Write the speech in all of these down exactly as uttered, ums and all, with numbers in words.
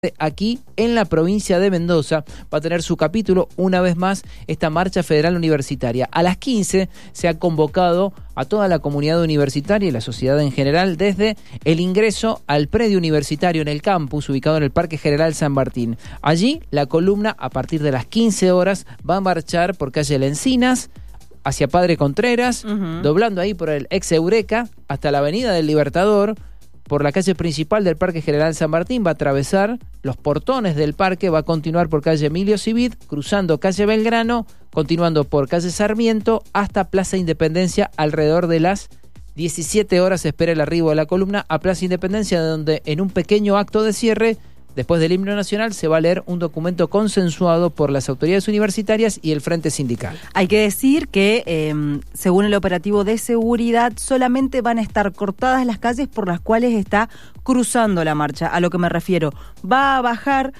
Aquí en la provincia de Mendoza va a tener su capítulo una vez más esta marcha federal universitaria. A las quince se ha convocado a toda la comunidad universitaria y la sociedad en general desde el ingreso al predio universitario en el campus ubicado en el Parque General San Martín. Allí la columna a partir de las quince horas va a marchar por calle Lencinas hacia Padre Contreras, uh-huh. doblando ahí por el ex Eureka hasta la avenida del Libertador. Por la calle principal del Parque General San Martín va a atravesar los portones del parque, va a continuar por calle Emilio Civit, cruzando calle Belgrano, continuando por calle Sarmiento hasta Plaza Independencia. Alrededor de las diecisiete horas se espera el arribo de la columna a Plaza Independencia, donde en un pequeño acto de cierre, después del himno nacional, se va a leer un documento consensuado por las autoridades universitarias y el Frente Sindical. Hay que decir que, eh, según el operativo de seguridad, solamente van a estar cortadas las calles por las cuales está cruzando la marcha. A lo que me refiero, va a bajar,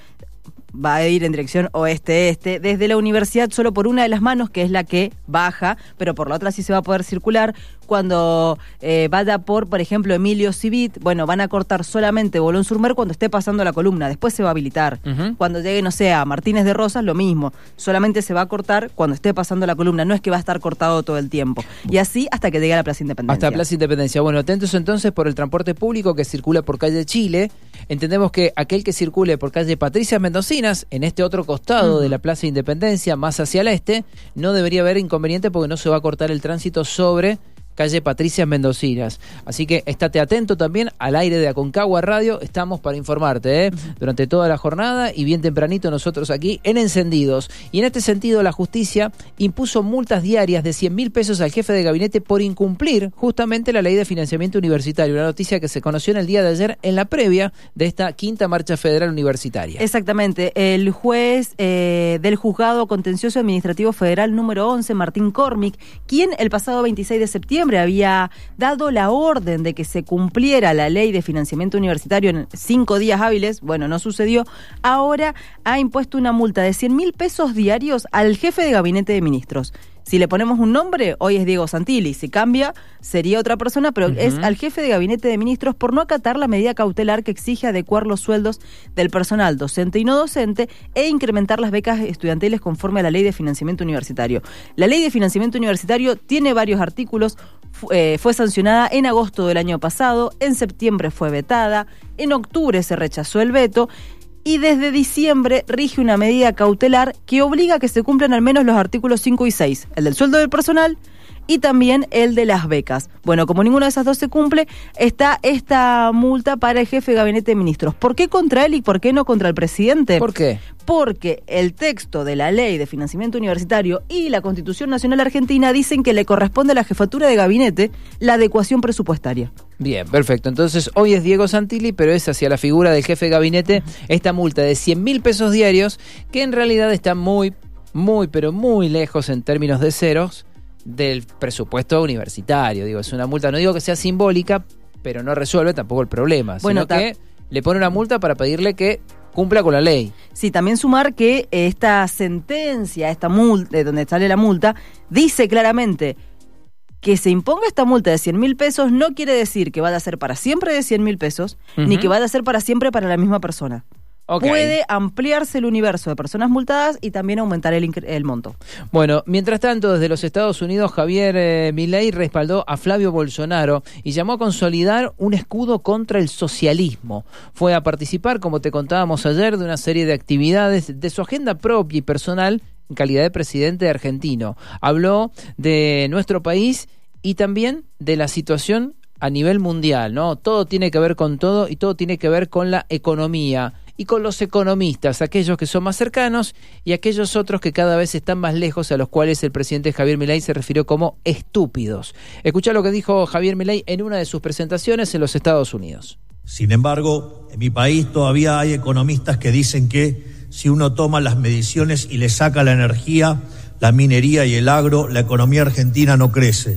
va a ir en dirección oeste-este, desde la universidad solo por una de las manos, que es la que baja, pero por la otra sí se va a poder circular. Cuando eh, vaya por, por ejemplo, Emilio Civit, bueno, van a cortar solamente Bolón Surmer cuando esté pasando la columna, después se va a habilitar. Uh-huh. Cuando llegue, no sé, a Martínez de Rosas, lo mismo, solamente se va a cortar cuando esté pasando la columna, no es que va a estar cortado todo el tiempo. Y así hasta que llegue a la Plaza Independencia. Hasta Plaza Independencia. Bueno, atentos entonces por el transporte público que circula por calle Chile. Entendemos que aquel que circule por calle Patricias Mendocinas, en este otro costado uh-huh. de la Plaza Independencia, más hacia el este, no debería haber inconveniente porque no se va a cortar el tránsito sobre calle Patricias Mendocinas. Así que estate atento también al aire de Aconcagua Radio. Estamos para informarte ¿eh? durante toda la jornada y bien tempranito nosotros aquí en Encendidos. Y en este sentido la justicia impuso multas diarias de cien mil pesos al jefe de gabinete por incumplir justamente la ley de financiamiento universitario. Una noticia que se conoció en el día de ayer en la previa de esta quinta marcha federal universitaria. Exactamente. El juez eh, del Juzgado Contencioso Administrativo Federal número once, Martín Cormick, quien el pasado veintiséis de septiembre había dado la orden de que se cumpliera la ley de financiamiento universitario en cinco días hábiles, bueno, no sucedió, ahora ha impuesto una multa de cien mil pesos diarios al jefe de gabinete de ministros. Si le ponemos un nombre, hoy es Diego Santilli, si cambia sería otra persona, pero uh-huh. es al jefe de gabinete de ministros por no acatar la medida cautelar que exige adecuar los sueldos del personal docente y no docente e incrementar las becas estudiantiles conforme a la ley de financiamiento universitario. La ley de financiamiento universitario tiene varios artículos, eh, fue sancionada en agosto del año pasado, en septiembre fue vetada, en octubre se rechazó el veto, y desde diciembre rige una medida cautelar que obliga a que se cumplan al menos los artículos cinco y seis, el del sueldo del personal y también el de las becas. Bueno, como ninguna de esas dos se cumple, está esta multa para el jefe de gabinete de ministros. ¿Por qué contra él y por qué no contra el presidente? ¿Por qué? Porque el texto de la ley de financiamiento universitario y la Constitución Nacional Argentina dicen que le corresponde a la jefatura de gabinete la adecuación presupuestaria. Bien, perfecto. Entonces, hoy es Diego Santilli, pero es hacia la figura del jefe de gabinete esta multa de cien mil pesos diarios, que en realidad está muy, muy, pero muy lejos en términos de ceros del presupuesto universitario. Digo, es una multa, no digo que sea simbólica, pero no resuelve tampoco el problema, bueno, sino ta- que le pone una multa para pedirle que cumpla con la ley. Sí, también sumar que esta sentencia, esta multa, de donde sale la multa, dice claramente que se imponga esta multa de cien mil pesos no quiere decir que vaya a ser para siempre de cien mil pesos, uh-huh. ni que vaya a ser para siempre para la misma persona. Okay. Puede ampliarse el universo de personas multadas y también aumentar el, incre- el monto. Bueno, mientras tanto, desde los Estados Unidos, Javier eh, Milei respaldó a Flavio Bolsonaro y llamó a consolidar un escudo contra el socialismo. Fue a participar, como te contábamos ayer, de una serie de actividades de su agenda propia y personal en calidad de presidente argentino. Habló de nuestro país y también de la situación a nivel mundial, ¿no? Todo tiene que ver con todo y todo tiene que ver con la economía y con los economistas, aquellos que son más cercanos y aquellos otros que cada vez están más lejos, a los cuales el presidente Javier Milei se refirió como estúpidos. Escuchá lo que dijo Javier Milei en una de sus presentaciones en los Estados Unidos. Sin embargo, en mi país todavía hay economistas que dicen que si uno toma las mediciones y le saca la energía, la minería y el agro, la economía argentina no crece.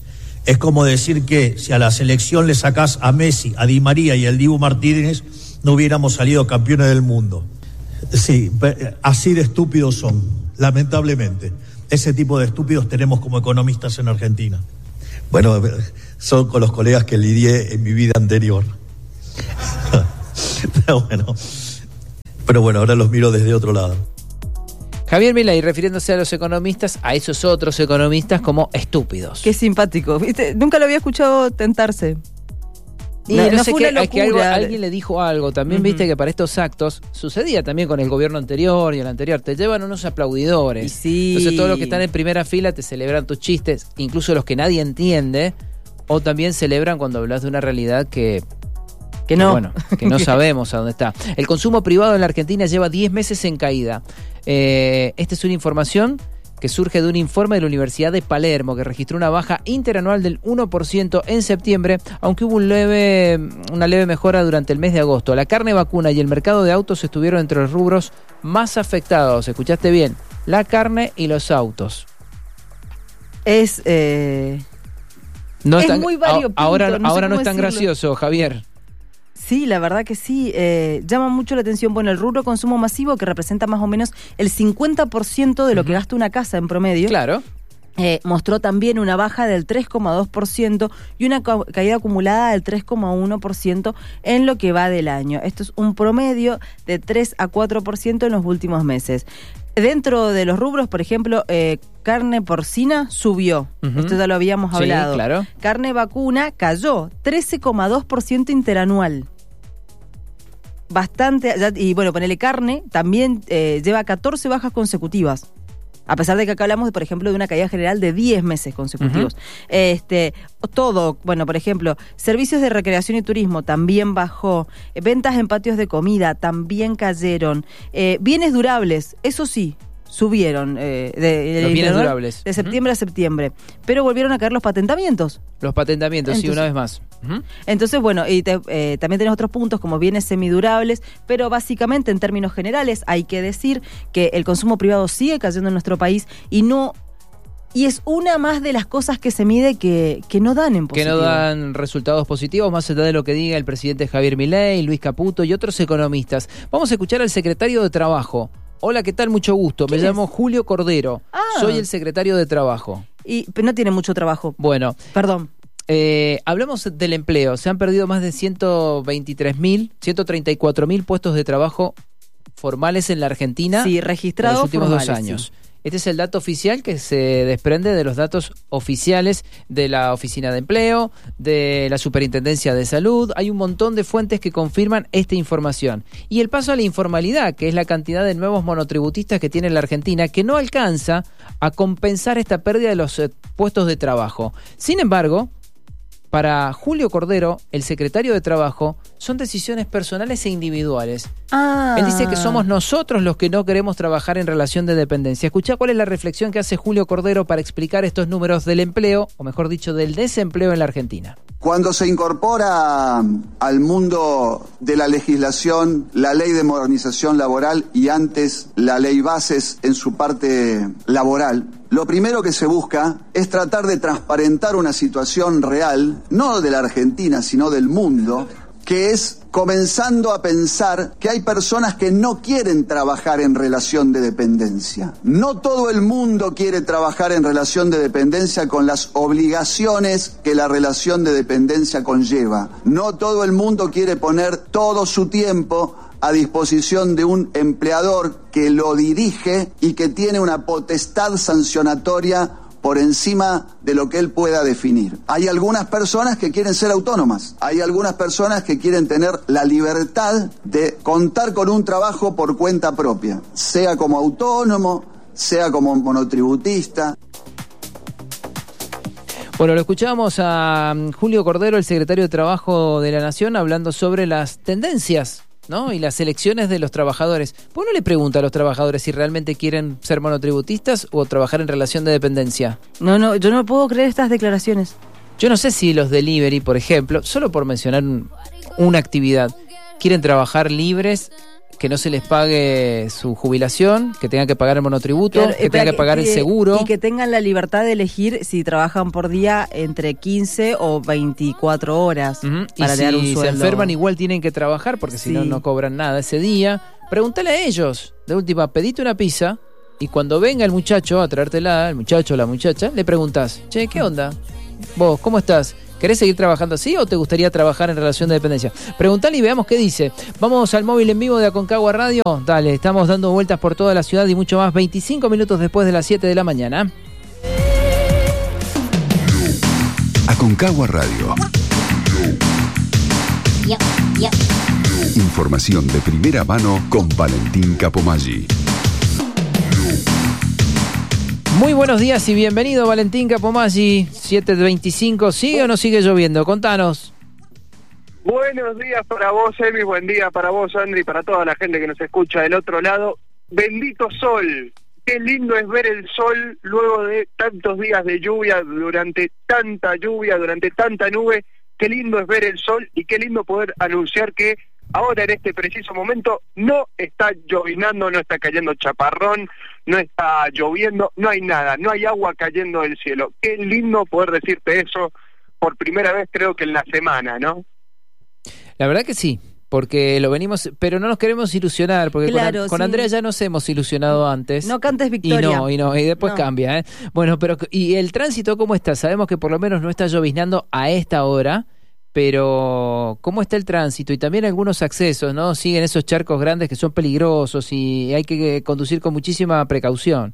Es como decir que si a la selección le sacás a Messi, a Di María y al Dibu Martínez, no hubiéramos salido campeones del mundo. Sí, así de estúpidos son, lamentablemente. Ese tipo de estúpidos tenemos como economistas en Argentina. Bueno, son con los colegas que lidié en mi vida anterior. Pero bueno, Pero bueno, ahora los miro desde otro lado. Javier Milei refiriéndose a los economistas, a esos otros economistas, como estúpidos. Qué simpático, ¿viste? Nunca lo había escuchado tentarse. Y no, no sé qué, es que algo, alguien le dijo algo. También uh-huh. viste que para estos actos sucedía también con el gobierno anterior y el anterior. Te llevan unos aplaudidores. Y sí. Entonces todos los que están en primera fila te celebran tus chistes, incluso los que nadie entiende, o también celebran cuando hablas de una realidad que... Que no. Bueno, que no sabemos a dónde está. El consumo privado en la Argentina lleva diez meses en caída. Eh, esta es una información que surge de un informe de la Universidad de Palermo, que registró una baja interanual del uno por ciento en septiembre, aunque hubo un leve, una leve mejora durante el mes de agosto. La carne vacuna y el mercado de autos estuvieron entre los rubros más afectados. ¿Escuchaste bien? La carne y los autos. Es, eh, no es tan, muy variopinto. Ahora no, ahora no es tan decirlo. gracioso, Javier. Sí, la verdad que sí. Eh, llama mucho la atención. Bueno, el rubro consumo masivo, que representa más o menos el cincuenta por ciento de lo uh-huh. que gasta una casa en promedio. Claro. Eh, mostró también una baja del tres coma dos por ciento y una ca- caída acumulada del tres coma uno por ciento en lo que va del año. Esto es un promedio de tres a cuatro por ciento en los últimos meses. Dentro de los rubros, por ejemplo, eh, carne porcina subió. Uh-huh. Esto ya lo habíamos sí, hablado. Claro. Carne vacuna cayó trece coma dos por ciento interanual. Bastante, y bueno, ponele carne, también eh, lleva catorce bajas consecutivas. A pesar de que acá hablamos, de, por ejemplo, de una caída general de diez meses consecutivos. Uh-huh. Este, todo, bueno, por ejemplo, servicios de recreación y turismo también bajó. Ventas en patios de comida también cayeron. Eh, bienes durables, eso sí, subieron. Eh, de, de, los bienes durables. De septiembre uh-huh. a septiembre. Pero volvieron a caer los patentamientos. Los patentamientos, Entonces, sí, una vez más. Uh-huh. Entonces, bueno, y te, eh, también tenés otros puntos como bienes semidurables, pero básicamente en términos generales hay que decir que el consumo privado sigue cayendo en nuestro país y no y es una más de las cosas que se mide que, que no dan en positivo. Que no dan resultados positivos, más allá de lo que diga el presidente Javier Milei, Luis Caputo y otros economistas. Vamos a escuchar al secretario de Trabajo. Hola, ¿qué tal? Mucho gusto. Me llamo Julio Cordero. Ah. Soy el secretario de Trabajo. Y pero no tiene mucho trabajo. Bueno. Perdón. Eh, hablamos del empleo. Se han perdido más de ciento veintitrés mil, ciento treinta y cuatro mil puestos de trabajo formales en la Argentina. Sí, registrados en los últimos formales, dos años. Sí. Este es el dato oficial que se desprende de los datos oficiales de la Oficina de Empleo, de la Superintendencia de Salud. Hay un montón de fuentes que confirman esta información. Y el paso a la informalidad, que es la cantidad de nuevos monotributistas que tiene la Argentina, que no alcanza a compensar esta pérdida de los eh, puestos de trabajo. Sin embargo, para Julio Cordero, el secretario de Trabajo, son decisiones personales e individuales. Ah. Él dice que somos nosotros los que no queremos trabajar en relación de dependencia. Escuchá cuál es la reflexión que hace Julio Cordero para explicar estos números del empleo, o mejor dicho, del desempleo en la Argentina. Cuando se incorpora al mundo de la legislación la ley de modernización laboral y antes la ley bases en su parte laboral, lo primero que se busca es tratar de transparentar una situación real, no de la Argentina, sino del mundo, que es comenzando a pensar que hay personas que no quieren trabajar en relación de dependencia. No todo el mundo quiere trabajar en relación de dependencia con las obligaciones que la relación de dependencia conlleva. No todo el mundo quiere poner todo su tiempo a disposición de un empleador que lo dirige y que tiene una potestad sancionatoria por encima de lo que él pueda definir. Hay algunas personas que quieren ser autónomas, hay algunas personas que quieren tener la libertad de contar con un trabajo por cuenta propia, sea como autónomo, sea como monotributista. Bueno, lo escuchábamos a Julio Cordero, el secretario de Trabajo de la Nación, hablando sobre las tendencias, ¿no? Y las elecciones de los trabajadores. ¿Por qué no le pregunta a los trabajadores si realmente quieren ser monotributistas o trabajar en relación de dependencia? No, no, yo no puedo creer estas declaraciones. Yo no sé si los delivery, por ejemplo, solo por mencionar un, una actividad, quieren trabajar libres, que no se les pague su jubilación, que tengan que pagar el monotributo, claro, que tengan que pagar que, el seguro. Y que tengan la libertad de elegir si trabajan por día entre quince o veinticuatro horas uh-huh. para y tener si un sueldo. Se enferman igual tienen que trabajar porque sí. si no, no cobran nada ese día. Pregúntale a ellos. De última, pedite una pizza y cuando venga el muchacho a traértela, el muchacho o la muchacha, le preguntás, che, ¿qué onda? Vos, ¿cómo estás? ¿Querés seguir trabajando así o te gustaría trabajar en relación de dependencia? Preguntale y veamos qué dice. Vamos al móvil en vivo de Aconcagua Radio. Dale, estamos dando vueltas por toda la ciudad y mucho más, veinticinco minutos después de las siete de la mañana. Aconcagua Radio. Información de primera mano con Valentín Capomaggi. Muy buenos días y bienvenido, Valentín Capomaggi. siete veinticinco, ¿sigue o no sigue lloviendo? Contanos. Buenos días para vos, Emi, buen día para vos, Andri, para toda la gente que nos escucha del otro lado. Bendito sol, qué lindo es ver el sol luego de tantos días de lluvia, durante tanta lluvia, durante tanta nube. Qué lindo es ver el sol y qué lindo poder anunciar que ahora en este preciso momento no está llovinando, no está cayendo chaparrón, no está lloviendo, no hay nada, no hay agua cayendo del cielo. Qué lindo poder decirte eso por primera vez creo que en la semana, ¿no? La verdad que sí, porque lo venimos, pero no nos queremos ilusionar, porque claro, con, con sí. Andrea ya nos hemos ilusionado antes. No cantes victoria. Y no, y no, y después no. cambia, ¿eh? Bueno, pero ¿y el tránsito cómo está? Sabemos que por lo menos no está lloviznando a esta hora, pero ¿cómo está el tránsito? Y también algunos accesos, ¿no? Siguen esos charcos grandes que son peligrosos y hay que conducir con muchísima precaución.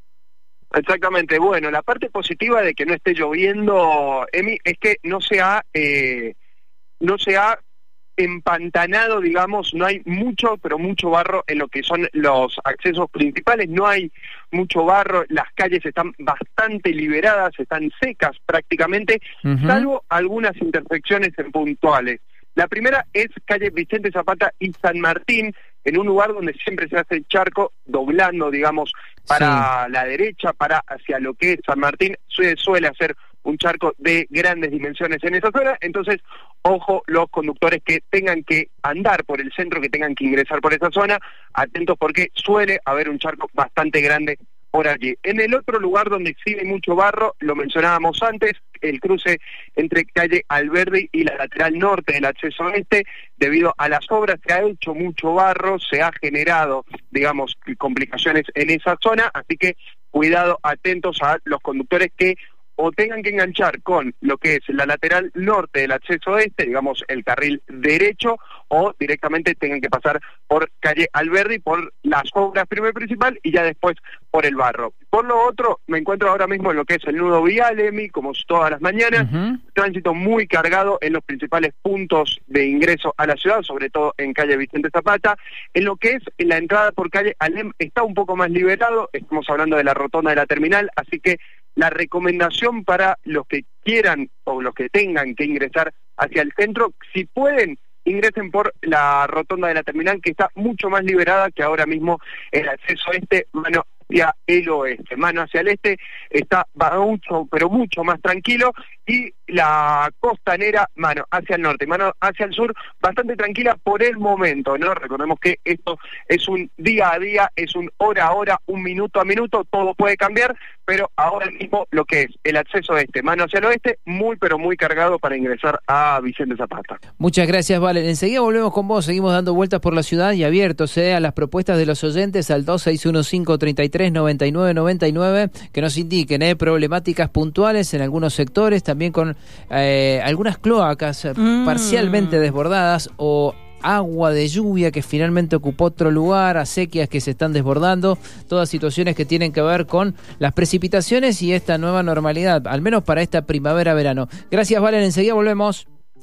Exactamente, bueno, la parte positiva de que no esté lloviendo, Emi, es que no se ha, eh, no se ha empantanado, digamos, no hay mucho, pero mucho barro en lo que son los accesos principales, no hay mucho barro, las calles están bastante liberadas, están secas prácticamente, uh-huh. salvo algunas intersecciones en puntuales. La primera es calle Vicente Zapata y San Martín, en un lugar donde siempre se hace el charco, doblando, digamos, para sí. la derecha, para hacia lo que es San Martín, suele, suele hacer un charco de grandes dimensiones en esa zona, entonces, ojo, los conductores que tengan que andar por el centro, que tengan que ingresar por esa zona, atentos porque suele haber un charco bastante grande por allí. En el otro lugar donde sigue mucho barro, lo mencionábamos antes, el cruce entre calle Alberdi y la lateral norte del acceso oeste, debido a las obras se ha hecho mucho barro, se ha generado, digamos, complicaciones en esa zona, así que cuidado, atentos a los conductores que o tengan que enganchar con lo que es la lateral norte del acceso este, digamos el carril derecho, o directamente tengan que pasar por calle Alberdi, por las obras primero y principal, y ya después por el barro. Por lo otro, me encuentro ahora mismo en lo que es el nudo vial, Emi, como todas las mañanas, uh-huh. tránsito muy cargado en los principales puntos de ingreso a la ciudad, sobre todo en calle Vicente Zapata. En lo que es la entrada por calle Alem está un poco más liberado, estamos hablando de la rotonda de la terminal, así que la recomendación para los que quieran o los que tengan que ingresar hacia el centro, si pueden, ingresen por la rotonda de la terminal, que está mucho más liberada que ahora mismo el acceso este, mano hacia el oeste. Mano hacia el este está mucho, pero mucho más tranquilo, y la costanera, mano hacia el norte, mano hacia el sur, bastante tranquila por el momento, ¿no? Recordemos que esto es un día a día, es un hora a hora, un minuto a minuto, todo puede cambiar, pero ahora mismo lo que es el acceso este, mano hacia el oeste, muy pero muy cargado para ingresar a Vicente Zapata. Muchas gracias, Valen. Enseguida volvemos con vos, seguimos dando vueltas por la ciudad y abiertos eh, a las propuestas de los oyentes al dos seis uno cinco, tres tres, nueve nueve nueve nueve, que nos indiquen eh, problemáticas puntuales en algunos sectores, también con eh, algunas cloacas mm. parcialmente desbordadas o agua de lluvia que finalmente ocupó otro lugar, acequias que se están desbordando, todas situaciones que tienen que ver con las precipitaciones y esta nueva normalidad, al menos para esta primavera-verano. Gracias, Valen, enseguida volvemos.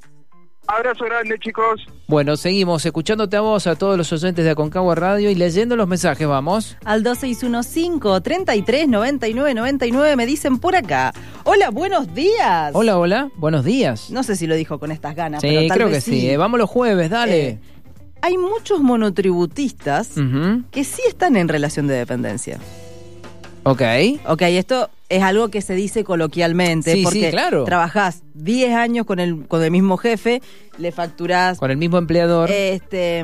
Abrazo grande, chicos. Bueno, seguimos escuchándote a vos, a todos los oyentes de Aconcagua Radio y leyendo los mensajes, vamos. Al dos seis uno cinco, tres tres, nueve nueve nueve nueve me dicen por acá. Hola, buenos días. Hola, hola, buenos días. No sé si lo dijo con estas ganas, sí, pero tal creo vez que sí. sí. Eh, vamos los jueves, dale. Eh, hay muchos monotributistas uh-huh. que sí están en relación de dependencia. Ok. Ok, esto es algo que se dice coloquialmente, sí, porque sí, claro. trabajás diez años con el con el mismo jefe, le facturás... Con el mismo empleador. Este,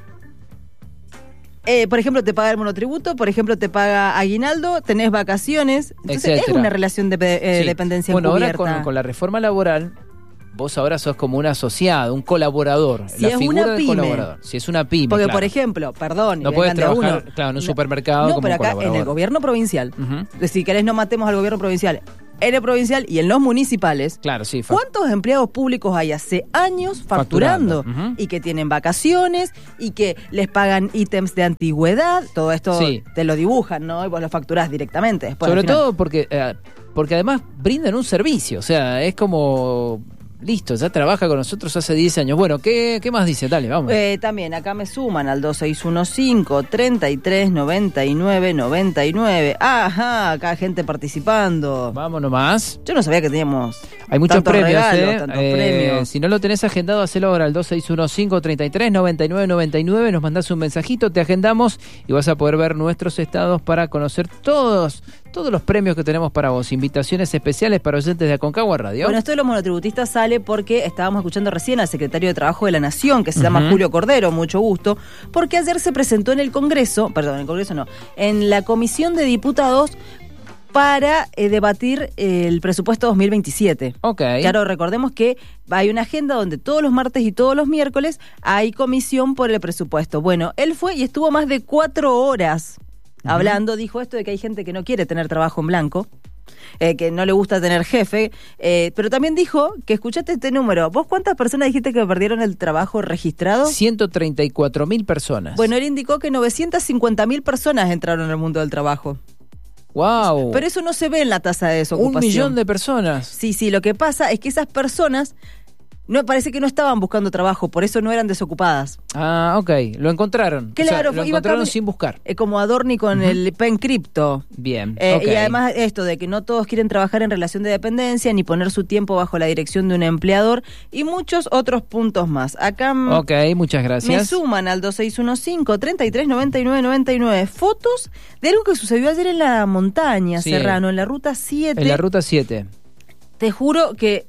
eh, por ejemplo, te paga el monotributo, por ejemplo, te paga aguinaldo, tenés vacaciones, entonces etcétera. Es una relación de eh, sí. dependencia bueno, encubierta. Bueno, ahora con, con la reforma laboral... Vos ahora sos como un asociado, un colaborador. Si la es figura una del pyme. colaborador. Si es una pyme, Porque, claro. por ejemplo, perdón... No puedes trabajar, uno, claro, en un supermercado no, como pero acá colaborador. en el gobierno provincial. Uh-huh. Si querés no matemos al gobierno provincial. en el provincial y en los municipales. Claro, sí. Fa- ¿Cuántos empleados públicos hay hace años facturando? Facturando, uh-huh. Y que tienen vacaciones y que les pagan ítems de antigüedad. Todo esto Sí. te lo dibujan, ¿no? Y vos lo facturás directamente. Después, Sobre al final. todo porque, eh, porque además brindan un servicio. O sea, es como... Listo, ya trabaja con nosotros hace diez años. Bueno, ¿qué, qué más dice? Dale, vamos. Eh, también acá me suman al dos seis uno cinco, treinta y tres, noventa y nueve, noventa y nueve. Ajá, acá gente participando. Vamos nomás. Yo no sabía que teníamos Hay muchos tantos premios, regalos, ¿eh? tantos Eh, premios. Si no lo tenés agendado, hacelo ahora al dos seis uno cinco, treinta y tres, noventa y nueve, noventa y nueve. Nos mandás un mensajito, te agendamos y vas a poder ver nuestros estados para conocer todos, todos los premios que tenemos para vos. Invitaciones especiales para oyentes de Aconcagua Radio. Bueno, esto de los monotributistas sale porque estábamos escuchando recién al secretario de Trabajo de la Nación, que se llama Ujú. Julio Cordero, mucho gusto, porque ayer se presentó en el Congreso, perdón, en el Congreso no, en la Comisión de Diputados para eh, debatir eh, el presupuesto dos mil veintisiete. Ok. Claro, recordemos que hay una agenda donde todos los martes y todos los miércoles hay comisión por el presupuesto. Bueno, él fue y estuvo más de cuatro horas Ujú. hablando, dijo esto de que hay gente que no quiere tener trabajo en blanco. Eh, que no le gusta tener jefe, eh, pero también dijo que escuchaste este número. ¿Vos cuántas personas dijiste que perdieron el trabajo registrado? ciento treinta y cuatro mil personas. Bueno, él indicó que novecientas cincuenta mil personas entraron al mundo del trabajo. ¡Wow! Pero eso no se ve en la tasa de Un desocupación. millón de personas. Sí, sí, lo que pasa es que esas personas no parece que no estaban buscando trabajo, por eso no eran desocupadas. Ah, ok. Lo encontraron. Claro, o sea, lo iba encontraron cami- sin buscar. Eh, como Adorni con Ujú. el pen cripto. Bien. Eh, ok. Y además esto de que no todos quieren trabajar en relación de dependencia ni poner su tiempo bajo la dirección de un empleador y muchos otros puntos más. Acá mm, Ok, muchas me gracias. suman al dos seis uno cinco, treinta y tres, noventa y nueve, noventa y nueve fotos de algo que sucedió ayer en la montaña, Sí. Serrano, en la ruta siete. En la ruta siete. Te juro que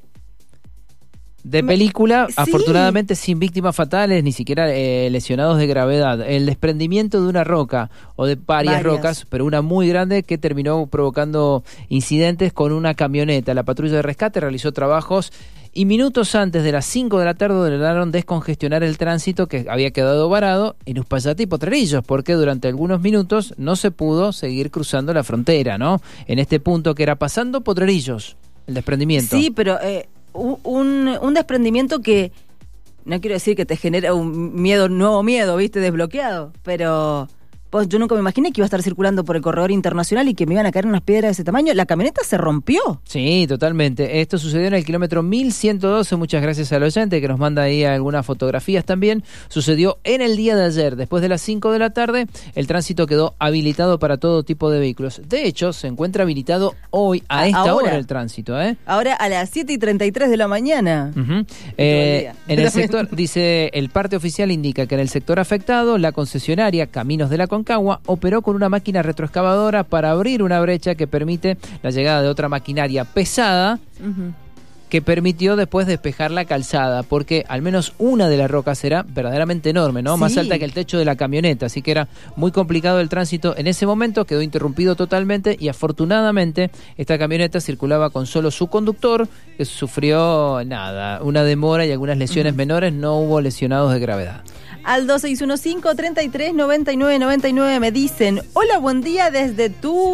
De Me- película, sí. afortunadamente sin víctimas fatales, ni siquiera eh, lesionados de gravedad. El desprendimiento de una roca o de varias, Varias. rocas, pero una muy grande que terminó provocando incidentes con una camioneta. La patrulla de rescate realizó trabajos y minutos antes de las cinco de la tarde lograron descongestionar el tránsito que había quedado varado en Uspallata y Potrerillos, porque durante algunos minutos no se pudo seguir cruzando la frontera, ¿no? En este punto que era pasando Potrerillos, el desprendimiento. sí, pero eh, un, un desprendimiento que no quiero decir que te genera un miedo, un nuevo miedo, ¿viste? Desbloqueado, pero pues, yo nunca me imaginé que iba a estar circulando por el corredor internacional y que me iban a caer unas piedras de ese tamaño. La camioneta se rompió. Sí, totalmente. Esto sucedió en el kilómetro mil ciento doce, muchas gracias al oyente que nos manda ahí algunas fotografías también. Sucedió en el día de ayer, después de las cinco de la tarde, el tránsito quedó habilitado para todo tipo de vehículos. De hecho, se encuentra habilitado hoy, a A- esta ahora. hora, el tránsito, ¿eh? Ahora a las siete y treinta y tres de la mañana. Ujú. Eh, día. en el sector, dice, el parte oficial indica que en el sector afectado, la concesionaria Caminos de la Concagua operó con una máquina retroexcavadora para abrir una brecha que permite la llegada de otra maquinaria pesada Ujú. que permitió después despejar la calzada, porque al menos una de las rocas era verdaderamente enorme, ¿no? Sí. Más alta que el techo de la camioneta, así que era muy complicado el tránsito. En ese momento quedó interrumpido totalmente y afortunadamente esta camioneta circulaba con solo su conductor, que sufrió nada, una demora y algunas lesiones menores, no hubo lesionados de gravedad. Al dos seis uno cinco, treinta y tres, noventa y nueve, noventa y nueve me dicen, hola, buen día desde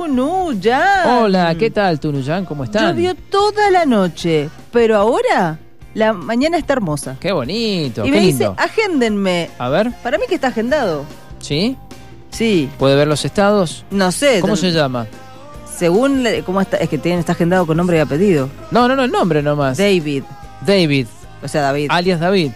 Tunuyán. Hola, ¿qué tal, Tunuyán? ¿Cómo están? Llovió toda la noche, pero ahora la mañana está hermosa. Qué bonito, Y qué me lindo. dice, agéndenme. A ver, Para mí que está agendado. ¿sí? Sí, ¿Puede ver los estados? no sé. ¿Cómo tan- se llama? Según le- cómo está, es que tiene, está agendado con nombre y apellido. No, no, no, el nombre nomás. David, David, o sea, David. alias David.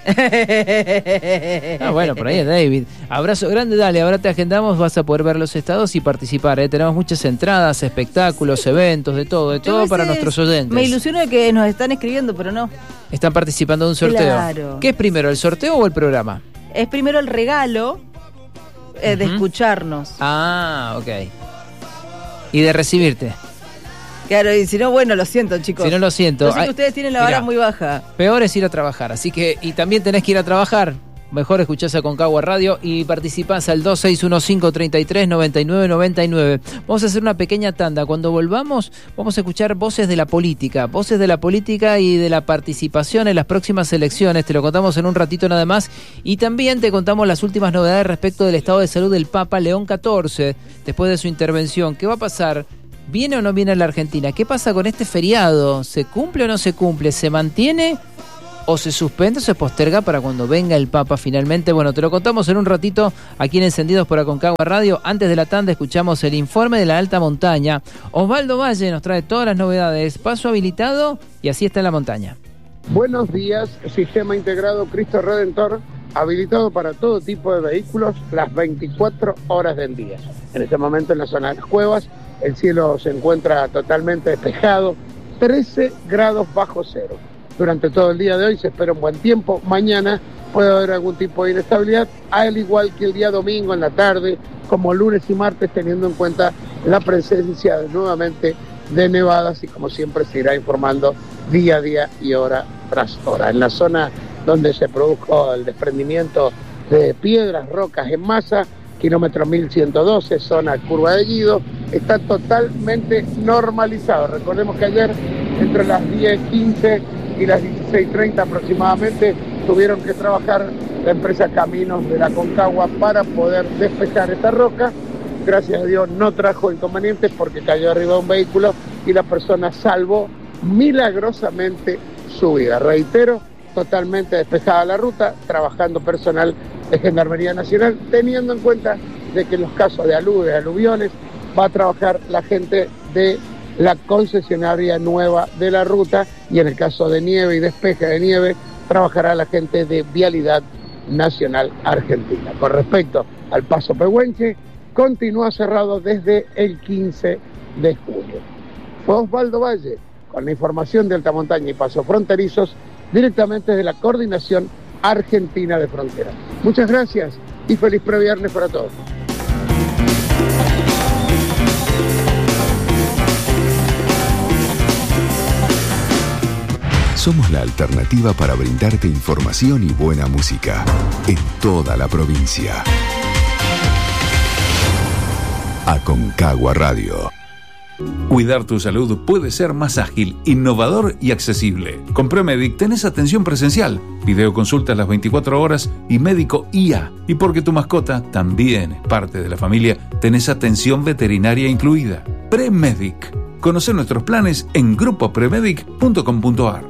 Ah, bueno, por ahí es David. Abrazo grande, dale, ahora te agendamos, vas a poder ver los estados y participar, ¿eh? Tenemos muchas entradas, espectáculos, eventos, de todo, de Yo a todo veces para nuestros oyentes. Me ilusiono de que nos están escribiendo, pero no. Están participando de un sorteo. Claro. ¿Qué es primero, el sorteo o el programa? Es primero el regalo eh, de Ujú. escucharnos. Ah, ok. Y de recibirte. Claro, y si no, bueno, lo siento, chicos. Si no, lo siento. Yo sé que Ay, ustedes tienen la vara mirá, muy baja. peor es ir a trabajar, así que, y también tenés que ir a trabajar. Mejor escuchás a Aconcagua Radio y participás al dos seis uno cinco, treinta y tres, noventa y nueve, noventa y nueve. Vamos a hacer una pequeña tanda. Cuando volvamos, vamos a escuchar voces de la política, voces de la política y de la participación en las próximas elecciones. Te lo contamos en un ratito nada más. Y también te contamos las últimas novedades respecto del estado de salud del Papa León catorce, después de su intervención. ¿Qué va a pasar ¿Viene o no viene a la Argentina? ¿Qué pasa con este feriado? ¿Se cumple o no se cumple? ¿Se mantiene o se suspende o se posterga para cuando venga el Papa finalmente? Bueno, te lo contamos en un ratito aquí en Encendidos por Aconcagua Radio. Antes de la tanda escuchamos el informe de la alta montaña. Osvaldo Valle nos trae todas las novedades. Paso habilitado y así está en la montaña. Buenos días, Sistema Integrado Cristo Redentor, habilitado para todo tipo de vehículos las veinticuatro horas del día. En este momento en la zona de las cuevas, el cielo se encuentra totalmente despejado, trece grados bajo cero. Durante todo el día de hoy se espera un buen tiempo. Mañana puede haber algún tipo de inestabilidad, al igual que el día domingo en la tarde, como lunes y martes, teniendo en cuenta la presencia de, nuevamente de nevadas, y como siempre se irá informando día a día y hora tras hora. En la zona donde se produjo el desprendimiento de piedras, rocas en masa, kilómetro mil ciento doce, zona curva de Guido, está totalmente normalizado. Recordemos que ayer, entre las diez quince y las dieciséis treinta aproximadamente, tuvieron que trabajar la empresa Caminos de la Aconcagua para poder despejar esta roca. Gracias a Dios no trajo inconvenientes porque cayó arriba de un vehículo y la persona salvó milagrosamente su vida. Reitero, totalmente despejada la ruta, trabajando personal de Gendarmería Nacional, teniendo en cuenta de que en los casos de aludes, aluviones, va a trabajar la gente de la concesionaria nueva de la ruta, y en el caso de nieve y despeje de nieve, trabajará la gente de Vialidad Nacional Argentina. Con respecto al Paso Pehuenche, continúa cerrado desde el quince de julio. Fue Osvaldo Valle con la información de alta montaña y pasos fronterizos directamente desde la Coordinación Argentina de Frontera. Muchas gracias y feliz previernes para todos. Somos la alternativa para brindarte información y buena música en toda la provincia. Aconcagua Radio. Cuidar tu salud puede ser más ágil, innovador y accesible. Con Premedic tenés atención presencial, videoconsultas las veinticuatro horas y médico I A. Y porque tu mascota también es parte de la familia, tenés atención veterinaria incluida. Premedic. Conoce nuestros planes en grupo premedic punto com punto a r.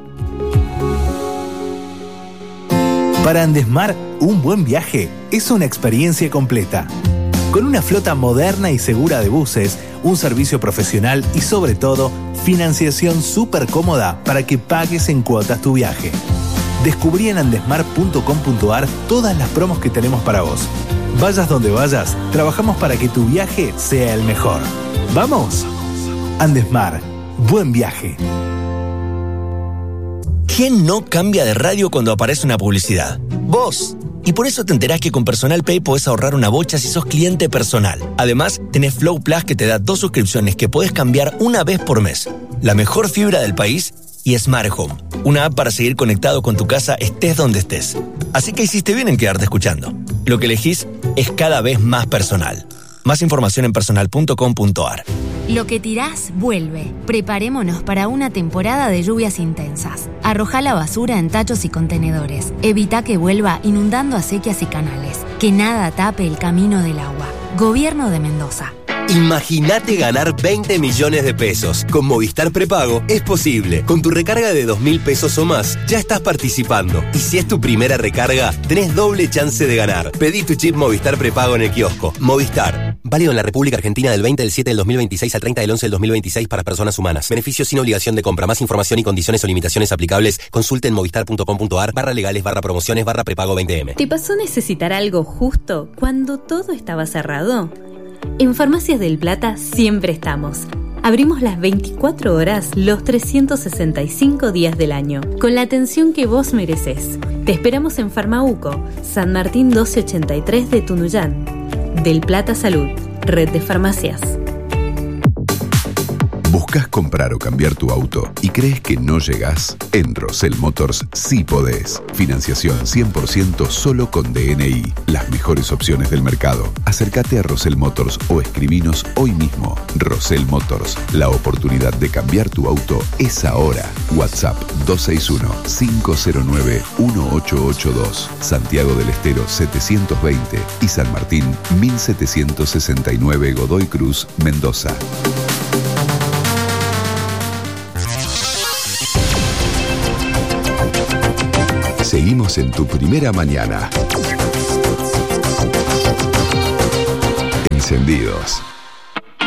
Para Andesmar, un buen viaje es una experiencia completa. Con una flota moderna y segura de buses, un servicio profesional y sobre todo, financiación súper cómoda para que pagues en cuotas tu viaje. Descubrí en andesmar punto com punto a r todas las promos que tenemos para vos. Vayas donde vayas, trabajamos para que tu viaje sea el mejor. ¡Vamos! Andesmar, buen viaje. ¿Quién no cambia de radio cuando aparece una publicidad? ¡Vos! Y por eso te enterás que con Personal Pay podés ahorrar una bocha si sos cliente personal. Además, tenés Flow Plus que te da dos suscripciones que podés cambiar una vez por mes. La mejor fibra del país y Smart Home, una app para seguir conectado con tu casa estés donde estés. Así que hiciste bien en quedarte escuchando. Lo que elegís es cada vez más personal. Más información en personal punto com punto a r. Lo que tirás, vuelve. Preparémonos para una temporada de lluvias intensas. Arrojá la basura en tachos y contenedores. Evita que vuelva inundando acequias y canales. Que nada tape el camino del agua. Gobierno de Mendoza. Imagínate ganar veinte millones de pesos. Con Movistar Prepago es posible. Con tu recarga de dos mil pesos o más, ya estás participando. Y si es tu primera recarga, tenés doble chance de ganar. Pedí tu chip Movistar Prepago en el kiosco. Movistar. Válido en la República Argentina del veinte del siete del dos mil veintiséis al treinta del once del dos mil veintiséis para personas humanas. Beneficios sin obligación de compra. Más información y condiciones o limitaciones aplicables. Consulte en movistar punto com punto a r barra legales barra promociones barra prepago veinte eme. ¿Te pasó necesitar algo justo cuando todo estaba cerrado? En Farmacias del Plata siempre estamos. Abrimos las veinticuatro horas los trescientos sesenta y cinco días del año, con la atención que vos mereces. Te esperamos en Farmauco, San Martín doce ochenta y tres de Tunuyán. Del Plata Salud, red de farmacias. ¿Buscas comprar o cambiar tu auto y crees que no llegás? En Rosell Motors sí podés. Financiación cien por ciento solo con D N I. Las mejores opciones del mercado. Acércate a Rosell Motors o escribinos hoy mismo. Rosell Motors. La oportunidad de cambiar tu auto es ahora. WhatsApp dos seis uno, cinco cero nueve, uno ocho ocho dos. Santiago del Estero setecientos veinte y San Martín mil setecientos sesenta y nueve Godoy Cruz, Mendoza. Seguimos en tu primera mañana. Encendidos.